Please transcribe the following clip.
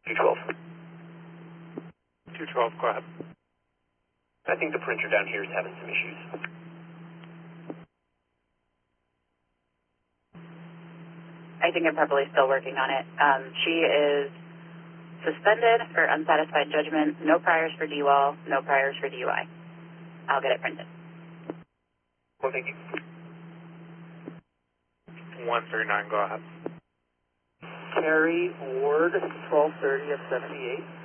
212. 212, go ahead. I think the printer down here is having some issues. I think I'm probably still working on it. She is suspended for unsatisfied judgment, no priors for DWAL, no priors for DUI. I'll get it printed. Well, thank you. 139, go ahead. Terry Ward, 1230 of 78.